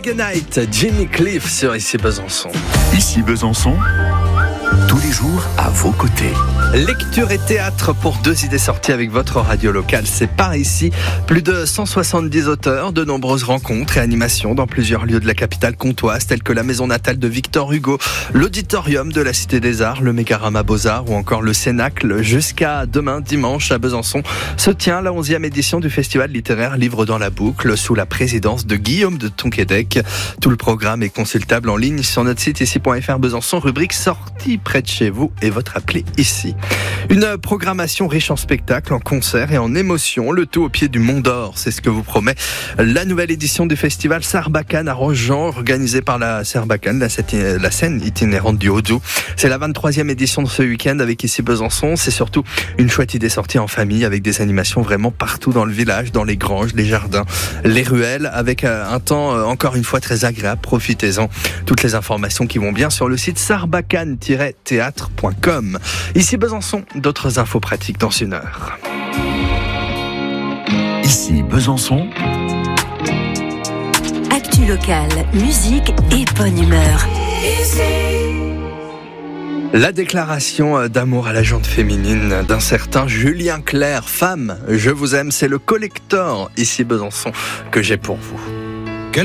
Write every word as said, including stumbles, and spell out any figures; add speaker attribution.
Speaker 1: Reggae Night, Jimmy Cliff sur Ici Besançon.
Speaker 2: Ici Besançon, tous les jours à vos côtés.
Speaker 1: Lecture et théâtre pour deux idées sorties avec votre radio locale, c'est par ici. Plus de cent soixante-dix auteurs, de nombreuses rencontres et animations dans plusieurs lieux de la capitale comtoise, tels que la maison natale de Victor Hugo, l'auditorium de la Cité des Arts, le Mégarama Beaux-Arts ou encore le Cénacle. Jusqu'à demain dimanche à Besançon se tient la onzième édition du festival littéraire Livre dans la boucle sous la présidence de Guillaume de Tonquédec. Tout le programme est consultable en ligne sur notre site ici point f r Besançon, rubrique sortie près de chez vous et votre appli ici. Une programmation riche en spectacles, en concerts et en émotions, le tout au pied du Mont d'Or. C'est ce que vous promet la nouvelle édition du festival Sarbacane à Roche-Jean, organisée par la Sarbacane, la, la scène itinérante du Haut-Doubs. C'est la vingt-troisième édition de ce week-end avec Ici Besançon. C'est surtout une chouette idée sortie en famille avec des animations vraiment partout dans le village, dans les granges, les jardins, les ruelles, avec un temps encore une fois très agréable. Profitez-en. Toutes les informations qui vont bien sur le site sarbacane tiret théâtre point com. Ici Besançon, d'autres infos pratiques dans une heure.
Speaker 2: Ici Besançon.
Speaker 3: Actu locale, musique et bonne humeur.
Speaker 1: La déclaration d'amour à la jante féminine d'un certain Julien Clerc. Femme, je vous aime, c'est le collector Ici Besançon que j'ai pour vous.